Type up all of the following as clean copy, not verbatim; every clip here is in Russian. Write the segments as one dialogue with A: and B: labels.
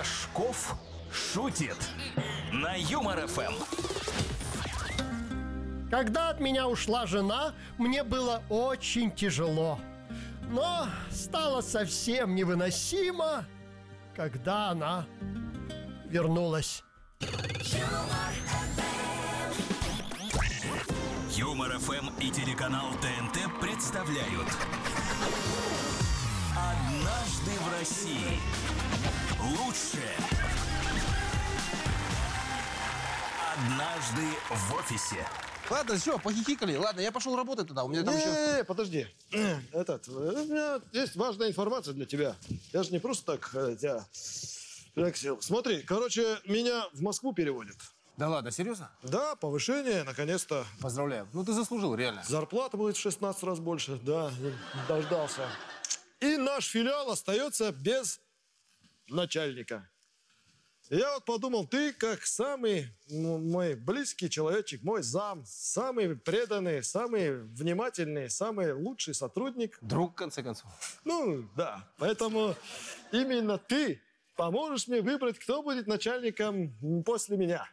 A: Рожков шутит на Юмор ФМ.
B: Когда от меня ушла жена, мне было очень тяжело. Но стало совсем невыносимо, когда она вернулась.
A: Юмор ФМ и телеканал ТНТ представляют «Однажды в России». Лучшее. «Однажды в офисе».
C: Ладно, все, похихикали. Ладно, я пошел работать тогда. У меня там еще...
D: подожди. У меня есть важная информация для тебя. Я же не просто так тебя пригласил. Смотри, короче, меня в Москву переводят.
C: Да ладно, серьезно?
D: Да, повышение, наконец-то.
C: Поздравляю. Ну, ты заслужил, реально.
D: Зарплата будет в 16 раз больше. Да, дождался. И наш филиал остается без начальника. Я вот подумал, ты как самый мой близкий человечек, мой зам, самый преданный, самый внимательный, самый лучший сотрудник.
C: Друг, в конце концов.
D: Ну, да. Поэтому именно ты поможешь мне выбрать, кто будет начальником после меня.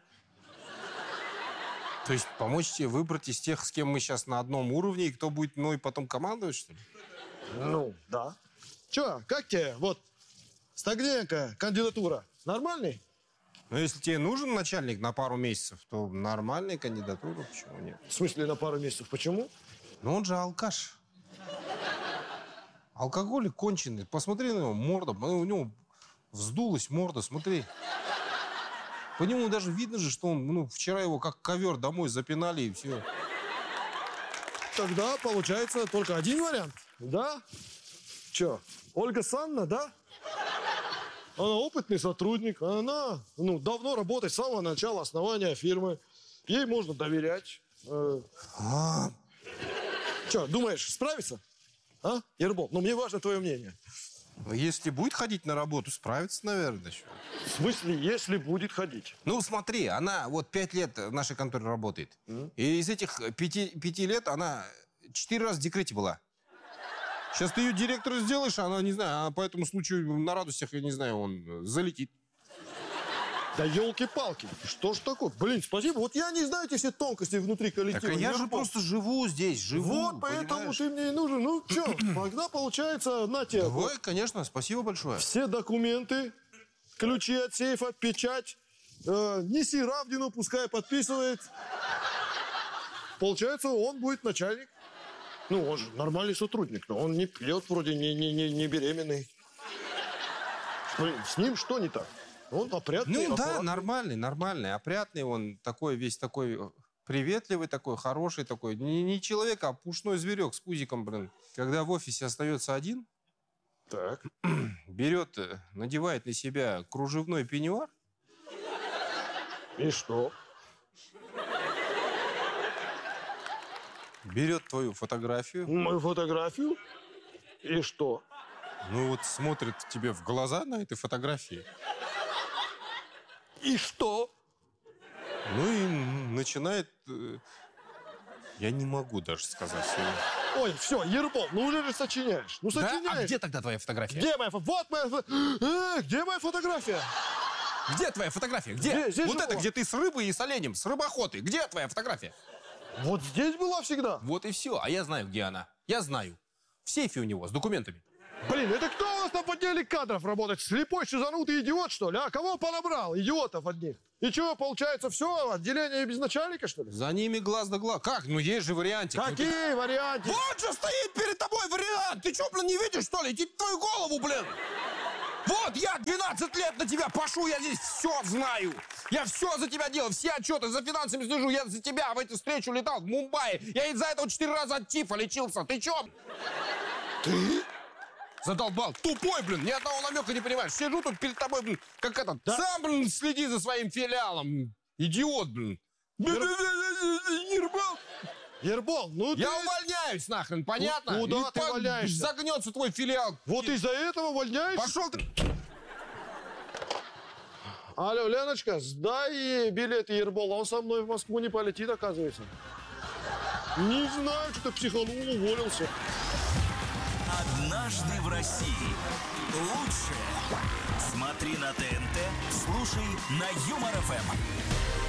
C: То есть помочь тебе выбрать из тех, с кем мы сейчас на одном уровне, и кто будет мной потом командовать, что ли?
D: Ну, да. Че, как тебе, вот, Стогненко, кандидатура? Нормальный?
C: Ну, если тебе нужен начальник на пару месяцев, то нормальная кандидатура, почему нет?
D: В смысле на пару месяцев? Почему?
C: Ну, он же алкаш. Алкоголик конченый. Посмотри на него, морда. У него вздулась морда, смотри. По нему даже видно же, что он, вчера его как ковер домой запинали, и все.
D: Тогда получается только один вариант, да? Че, Ольга Санна, да? Она опытный сотрудник, она давно работает с самого начала основания фирмы. Ей можно доверять. Че, думаешь, справится? А, Ербол? Мне важно твое мнение.
C: Если будет ходить на работу, справится, наверное. Еще.
D: В смысле, если будет ходить?
C: Ну, смотри, она 5 лет в нашей конторе работает. И из этих 5 лет она 4 раза в декрете была. Сейчас ты ее директора сделаешь, она, не знаю, а по этому случаю на радостях, я не знаю, он залетит.
D: Да елки-палки, что ж такое? Блин, спасибо. Вот я не знаю эти все тонкости внутри коллектива.
C: Так я же просто живу здесь,
D: Вот поэтому ты мне и нужен. Ну, что, тогда получается, на тебе.
C: Давай, конечно, спасибо большое.
D: Все документы, ключи от сейфа, печать. Неси Равдину, пускай подписывает. Получается, он будет начальник. Он же нормальный сотрудник, но он не пьет, вроде не беременный. Блин, с ним что не так? Он опрятный.
C: Да, нормальный, опрятный. Он такой, весь такой приветливый, такой хороший, такой. Не человек, а пушной зверек с пузиком, блин. Когда в офисе остается один,
D: так.
C: берет, надевает на себя кружевной пеньюар.
D: И что?
C: Берет твою фотографию.
D: Мою фотографию? И что?
C: Смотрит тебе в глаза на этой фотографии.
D: И что?
C: И начинает... Я не могу даже сказать.
D: Ой, все, Ербол, уже же сочиняешь. Сочиняешь.
C: Да? А где тогда твоя фотография?
D: Где моя фотография? Вот моя... Где моя фотография?
C: Где твоя фотография? Где?
D: Здесь
C: вот
D: же
C: это, где ты с рыбой и с оленем, с рыбоохотой. Где твоя фотография?
D: Вот здесь была всегда.
C: Вот и все. А я знаю, где она. Я знаю. В сейфе у него, с документами.
D: Блин, это кто у нас там в отделе кадров работает? Слепой, шизанутый идиот, что ли? А кого понабрал? Идиотов одних. И что, получается, все, отделение без начальника, что ли?
C: За ними глаз да глаз. Как? Есть же вариантик.
D: Какие варианты?
C: Вот же стоит перед тобой вариант. Ты что, не видишь, что ли? Иди в твою голову, блин. Вот, я 12 лет на тебя пошу, я здесь все знаю. Я все за тебя делал, все отчеты, за финансами слежу. Я за тебя в эту встречу летал в Мумбаи. Я из-за этого 4 раза от тифа лечился. Ты че?
D: Ты?
C: Задолбал. Тупой, блин, ни одного намека не понимаешь. Сижу тут перед тобой, блин, как этот. Да? Сам, блин, следи за своим филиалом. Идиот, блин.
D: Ербол,
C: Я увольняюсь нахрен, понятно?
D: Куда ты увольняешься?
C: Загнется твой филиал.
D: Вот из-за этого увольняешься?
C: Пошел ты.
D: Алло, Леночка, сдай билеты Ербола, он со мной в Москву не полетит, оказывается. Не знаю, что-то психанул, уволился.
A: «Однажды в России». Лучшее смотри на ТНТ Слушай на Юмор ФМ.